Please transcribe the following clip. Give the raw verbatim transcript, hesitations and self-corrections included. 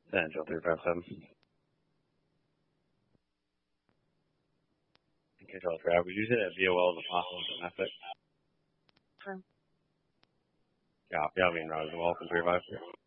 Central three five seven. Control traffic. Would you say that V O L is a possible domestic? Firm. Copy. I'll be in Roswell. Welcome three five three.